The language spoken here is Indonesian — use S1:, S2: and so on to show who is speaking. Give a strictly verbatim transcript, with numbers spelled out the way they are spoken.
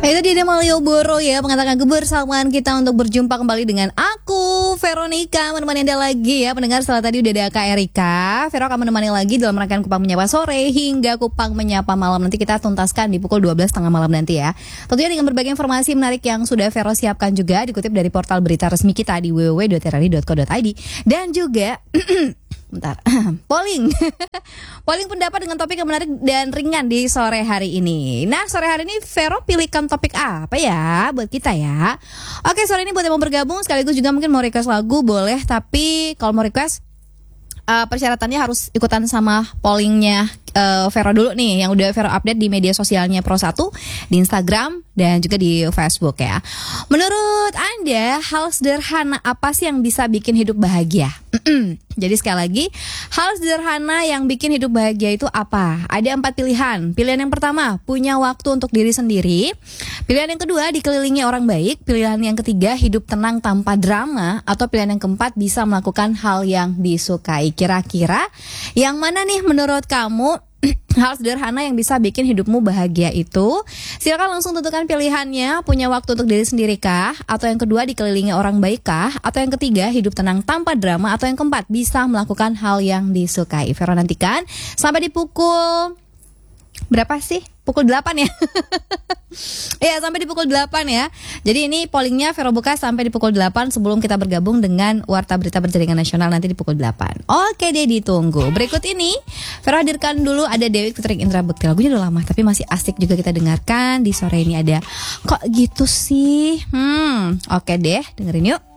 S1: Itu dia Malioboro ya, mengatakan kebersamaan kita untuk berjumpa kembali dengan aku, Veronica, menemani Anda lagi ya. Pendengar, setelah tadi udah ada Kak Erika, Vero akan menemani lagi dalam rangkaian Kupang Menyapa Sore hingga Kupang Menyapa Malam. Nanti kita tuntaskan di pukul dua belas tiga puluh malam nanti ya. Tentunya dengan berbagai informasi menarik yang sudah Vero siapkan juga, dikutip dari portal berita resmi kita di w w w dot r r i dot co dot i d. Dan juga bentar, polling polling pendapat dengan topik yang menarik dan ringan di sore hari ini. Nah, sore hari ini Vero pilihkan topik apa ya buat kita ya. Oke, sore ini buat yang mau bergabung sekaligus juga mungkin mau request lagu boleh. Tapi kalau mau request uh, persyaratannya harus ikutan sama pollingnya uh, Vero dulu nih, yang udah Vero update di media sosialnya Pro satu, di Instagram dan juga di Facebook ya. Menurut Anda, hal sederhana apa sih yang bisa bikin hidup bahagia? Jadi sekali lagi, hal sederhana yang bikin hidup bahagia itu apa? Ada empat pilihan. Pilihan yang pertama, punya waktu untuk diri sendiri. Pilihan yang kedua, dikelilingi orang baik. Pilihan yang ketiga, hidup tenang tanpa drama. Atau pilihan yang keempat, bisa melakukan hal yang disukai. Kira-kira yang mana nih menurut kamu hal sederhana yang bisa bikin hidupmu bahagia itu? Silakan langsung tentukan pilihannya. Punya waktu untuk diri sendiri kah? Atau yang kedua, dikelilingi orang baik kah? Atau yang ketiga, hidup tenang tanpa drama? Atau yang keempat, bisa melakukan hal yang disukai? Vero nantikan sampai di pukul berapa sih? Pukul delapan ya. Iya, sampai di pukul delapan ya. Jadi ini pollingnya Vero buka sampai di pukul delapan sebelum kita bergabung dengan Warta Berita Berjaringan Nasional nanti di pukul delapan. Oke deh, ditunggu. Berikut ini Vero hadirkan dulu ada Dewi featuring Indra Bekti. Lagunya udah lama tapi masih asik juga kita dengarkan di sore ini. Ada Kok Gitu Sih. Hmm, oke deh, dengerin yuk.